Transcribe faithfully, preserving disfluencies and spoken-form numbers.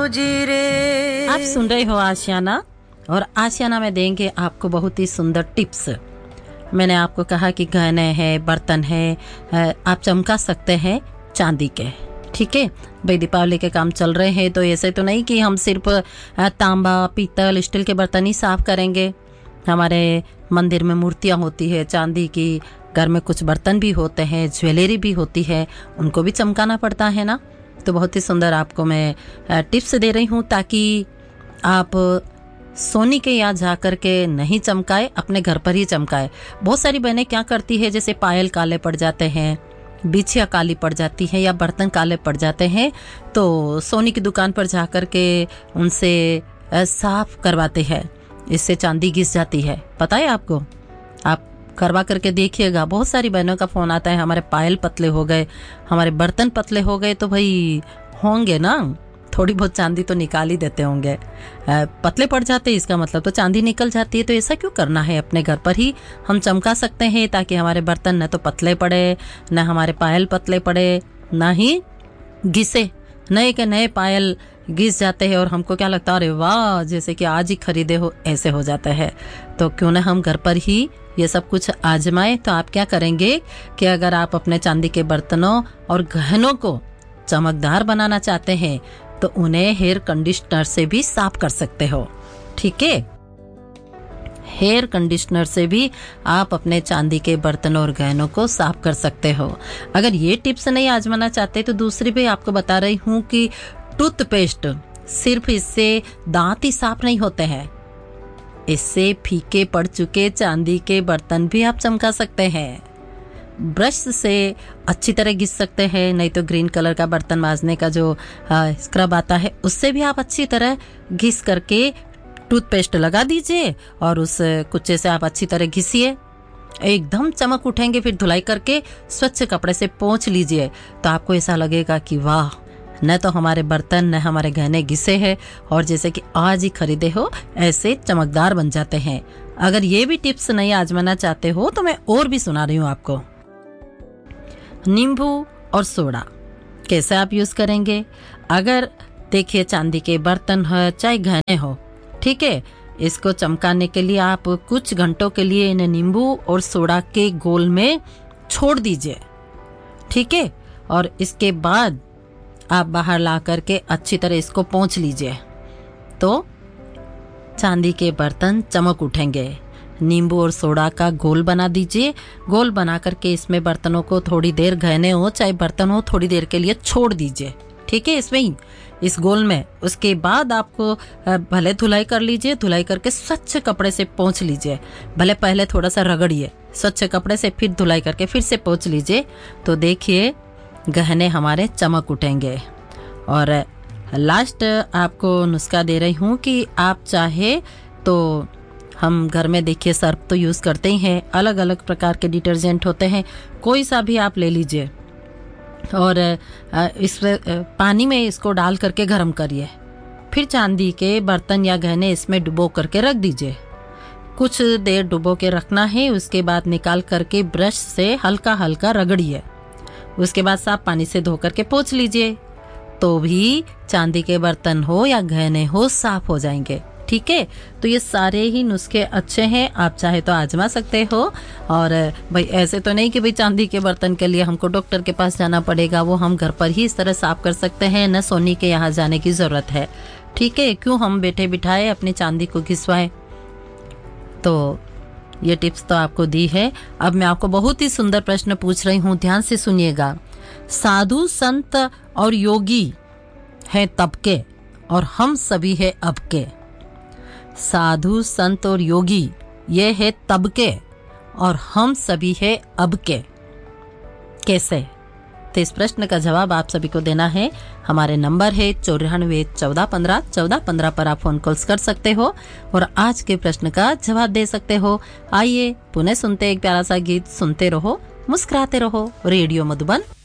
रोजी रे। आप सुन रहे हो आशियाना, और आशियाना में देंगे आपको बहुत ही सुंदर टिप्स। मैंने आपको कहा कि गहने हैं, बर्तन है, आप चमका सकते हैं चांदी के। ठीक है भाई, दीपावली के काम चल रहे हैं तो ऐसे तो नहीं कि हम सिर्फ तांबा, पीतल, स्टील के बर्तन ही साफ करेंगे। हमारे मंदिर में मूर्तियां होती है चांदी की, घर में कुछ बर्तन भी होते हैं, ज्वेलरी भी होती है, उनको भी चमकाना पड़ता है ना। तो बहुत ही सुंदर आपको मैं टिप्स दे रही हूँ ताकि आप सोनी के यहाँ जा कर के नहीं चमकाए, अपने घर पर ही चमकाए। बहुत सारी बहनें क्या करती है, जैसे पायल काले पड़ जाते हैं, बिछिया काली पड़ जाती है या बर्तन काले पड़ जाते हैं, तो सोनी की दुकान पर जा कर के उनसे साफ करवाते हैं। इससे चांदी घिस जाती है, पता है आपको? आप करवा करके देखिएगा। बहुत सारी बहनों का फोन आता है, हमारे पायल पतले हो गए, हमारे बर्तन पतले हो गए। तो भाई होंगे ना, थोड़ी बहुत चांदी तो निकाल ही देते होंगे। पतले पड़ जाते इसका मतलब तो चांदी निकल जाती है। तो ऐसा क्यों करना है, अपने घर पर ही हम चमका सकते हैं ताकि हमारे बर्तन न तो पतले पड़े, न हमारे पायल पतले पड़े, ना ही घिसे। नए के नए पायल घिस जाते हैं और हमको क्या लगता है, अरे वाह जैसे कि आज ही खरीदे हो, ऐसे हो जाता है। तो क्यों ना हम घर पर ही ये सब कुछ आजमाएं। तो आप क्या करेंगे कि अगर आप अपने चांदी के बर्तनों और गहनों को चमकदार बनाना चाहते हैं तो उन्हें हेयर कंडीशनर से भी साफ कर सकते हो। ठीक है, हेयर कंडीशनर से भी आप अपने चांदी के बर्तन और गहनों को साफ कर सकते हो। अगर ये टिप्स नहीं आजमाना चाहते तो दूसरी भी आपको बता रही हूँ कि टूथपेस्ट, सिर्फ इससे दांत ही साफ नहीं होते हैं, इससे फीके पड़ चुके चांदी के बर्तन भी आप चमका सकते हैं। ब्रश से अच्छी तरह घिस सकते हैं, नहीं तो ग्रीन कलर का बर्तन मांजने का जो स्क्रब आता है उससे भी आप अच्छी तरह घिस करके टूथपेस्ट लगा दीजिए और उस कुच्चे से आप अच्छी तरह घिसिए, एकदम चमक उठेंगे। फिर धुलाई करके स्वच्छ कपड़े से पोंछ लीजिए तो आपको ऐसा लगेगा कि वाह, न तो हमारे बर्तन न हमारे गहने घिसे हैं और जैसे कि आज ही खरीदे हो ऐसे चमकदार बन जाते हैं। अगर ये भी टिप्स नहीं आजमाना चाहते हो तो मैं और भी सुना रही हूँ आपको। नींबू और सोडा कैसे आप यूज करेंगे? अगर देखिए चांदी के बर्तन हो चाहे गहने हो, ठीक है, इसको चमकाने के लिए आप कुछ घंटों के लिए इन्हें नींबू और सोडा के घोल में छोड़ दीजिए। ठीक है, और इसके बाद आप बाहर ला करके अच्छी तरह इसको पोंछ लीजिए तो चांदी के बर्तन चमक उठेंगे। नींबू और सोडा का घोल बना दीजिए। घोल बना करके इसमें बर्तनों को थोड़ी देर, गहने हो चाहे बर्तन हो, थोड़ी देर के लिए छोड़ दीजिए। ठीक है, इसमें ही इस घोल में। उसके बाद आपको भले धुलाई कर लीजिए, धुलाई करके स्वच्छ कपड़े से पोंछ लीजिए। भले पहले थोड़ा सा रगड़िए स्वच्छ कपड़े से, फिर धुलाई करके फिर से पोंछ लीजिए तो देखिए गहने हमारे चमक उठेंगे। और लास्ट आपको नुस्खा दे रही हूँ कि आप चाहे तो, हम घर में देखिए सर्फ तो यूज करते ही हैं, अलग अलग प्रकार के डिटर्जेंट होते हैं, कोई सा भी आप ले लीजिए और इस पानी में इसको डाल करके गर्म करिए। फिर चांदी के बर्तन या गहने इसमें डुबो करके रख दीजिए। कुछ देर डुबो के रखना है, उसके बाद निकाल करके ब्रश से हल्का हल्का रगड़िए। उसके बाद साफ पानी से धो करके पोंछ लीजिए तो भी चांदी के बर्तन हो या गहने हो साफ हो जाएंगे। ठीक है, तो ये सारे ही नुस्खे अच्छे हैं, आप चाहे तो आजमा सकते हो। और भाई ऐसे तो नहीं कि भाई चांदी के बर्तन के लिए हमको डॉक्टर के पास जाना पड़ेगा, वो हम घर पर ही इस तरह साफ कर सकते हैं, न सोनी के यहाँ जाने की जरूरत है। ठीक है, क्यों हम बैठे बिठाए अपनी चांदी को घिसवाएं। तो ये टिप्स तो आपको दी है। अब मैं आपको बहुत ही सुंदर प्रश्न पूछ रही हूँ, ध्यान से सुनिएगा। साधु संत और योगी हैं तब के और हम सभी है अब के। साधु संत और योगी ये है तब के और हम सभी है अब के। कैसे? तो इस प्रश्न का जवाब आप सभी को देना है। हमारे नंबर है चौरानवे चौदह पंद्रह चौदह पंद्रह पर आप फोन कॉल्स कर सकते हो और आज के प्रश्न का जवाब दे सकते हो। आइए पुनः सुनते एक प्यारा सा गीत, सुनते रहो, मुस्कुराते रहो। रेडियो मधुबन